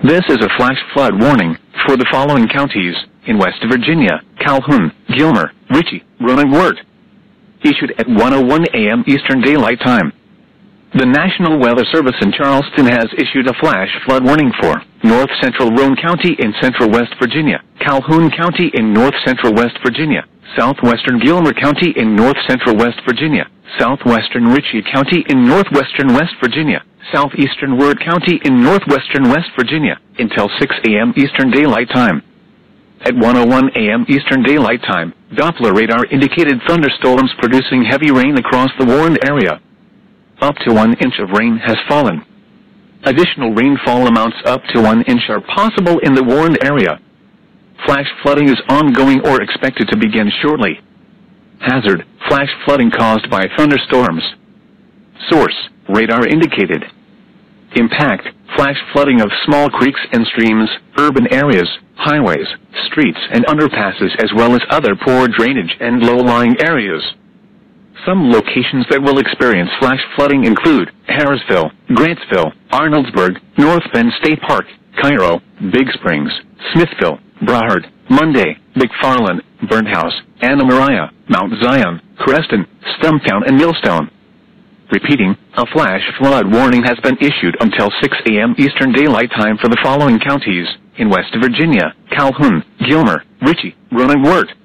This is a flash flood warning for the following counties in West Virginia: Calhoun, Gilmer, Ritchie, Roanoke, Wirt. Issued at 1:01 a.m. Eastern Daylight Time. The National Weather Service in Charleston has issued a flash flood warning for North Central Roane County in Central West Virginia, Calhoun County in North Central West Virginia, Southwestern Gilmer County in North Central West Virginia, Southwestern Ritchie County in Northwestern West Virginia, Southeastern Wirt County in Northwestern West Virginia, until 6 a.m. Eastern Daylight Time. At 1:01 a.m. Eastern Daylight Time, Doppler radar indicated thunderstorms producing heavy rain across the warned area. Up to 1 inch of rain has fallen. Additional rainfall amounts up to 1 inch are possible in the warned area. Flash flooding is ongoing or expected to begin shortly. Hazard: flash flooding caused by thunderstorms. Source: radar indicated. Impact: flash flooding of small creeks and streams, urban areas, highways, streets and underpasses, as well as other poor drainage and low-lying areas. Some locations that will experience flash flooding include Harrisville, Grantsville, Arnoldsburg, North Bend State Park, Cairo, Big Springs, Smithville, Broward, Monday, McFarland, Burnt House, Anna Maria, Mount Zion, Creston, Stumptown and Millstone. Repeating, a flash flood warning has been issued until 6 a.m. Eastern Daylight Time for the following counties in West Virginia: Calhoun, Gilmer, Ritchie, Roanoke, Wirt.